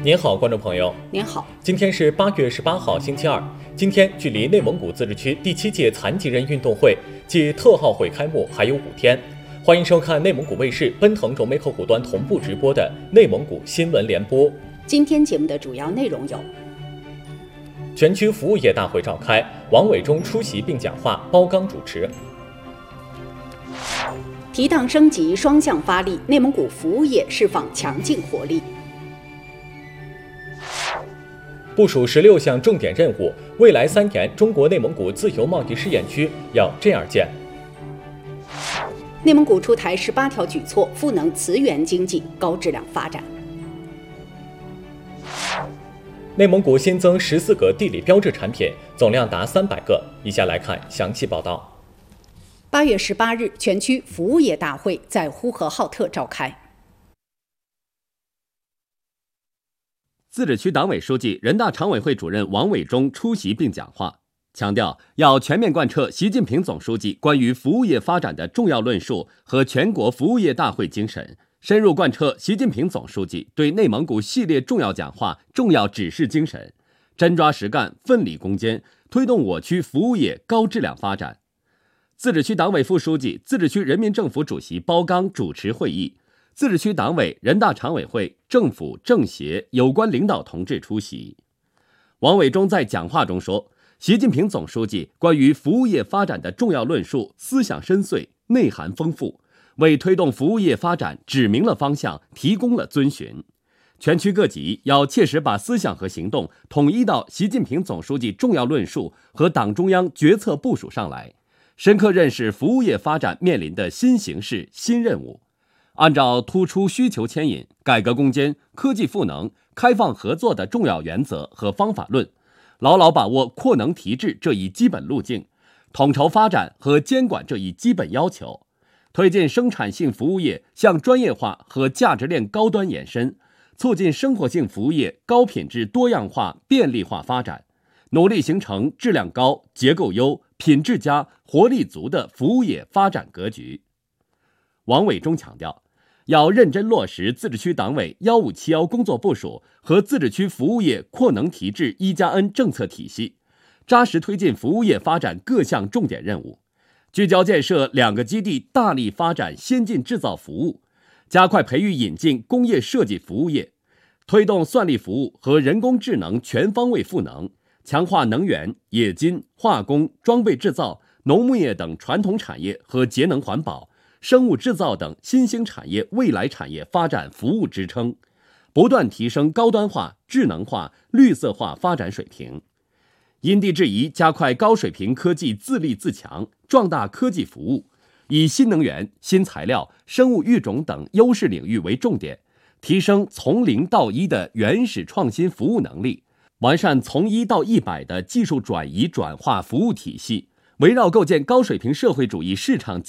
您好，观众朋友。 您好， 今天是8月18号，星期二。今天距离内蒙古自治区第7届残疾人运动会暨特号会开幕还有5天。欢迎收看内蒙古卫视奔腾融媒客户端同步直播的内蒙古新闻联播。 今天节目的主要内容有： 全区服务业大会召开，王伟忠出席并讲话，包刚主持。 提档升级双向发力，内蒙古服务业释放强劲活力。 部署16项重点任务，未来3年中国内蒙古自由贸易试验区要这样建。 内蒙古出台18条举措，赋能磁源经济高质量发展。 内蒙古新增14个地理标志产品，总量达300个。以下来看详细报道。 8月18日，全区服务业大会在呼和浩特召开。 自治区党委书记、人大常委会主任王伟忠出席并讲话，强调要全面贯彻习近平总书记关于服务业发展的重要论述和全国服务业大会精神，深入贯彻习近平总书记对内蒙古系列重要讲话、重要指示精神，真抓实干、奋力攻坚，推动我区服务业高质量发展。自治区党委副书记、自治区人民政府主席包刚主持会议，自治区党委、人大常委会、政府、政协有关领导同志出席。王伟忠在讲话中说，习近平总书记关于服务业发展的重要论述思想深邃、内涵丰富，为推动服务业发展指明了方向，提供了遵循。全区各级要切实把思想和行动统一到习近平总书记重要论述和党中央决策部署上来，深刻认识服务业发展面临的新形势、新任务，按照突出需求牵引、改革攻坚、科技赋能、开放合作的重要原则和方法论，牢牢把握扩能提质这一基本路径，统筹发展和监管这一基本要求，推进生产性服务业向专业化和价值链高端延伸，促进生活性服务业高品质多样化便利化发展，努力形成质量高、结构优、品质佳、活力足的服务业发展格局。王伟忠强调，要认真落实自治区党委1571工作部署和自治区服务业扩能提质1+N 政策体系，扎实推进服务业发展各项重点任务，聚焦建设2个基地，大力发展先进制造服务，加快培育引进工业设计服务业，推动算力服务和人工智能全方位赋能，强化能源、冶金、化工、装备制造、农牧业等传统产业和节能环保、生物制造等新兴产业未来产业发展服务支撑，不断提升高端化、智能化、绿色化发展水平。因地制宜加快高水平科技自立自强，壮大科技服务，以新能源、新材料、生物育种等优势领域为重点，提升从0到1的原始创新服务能力，完善从1到100的技术转移转化服务体系，围绕构建高水平社会主义市场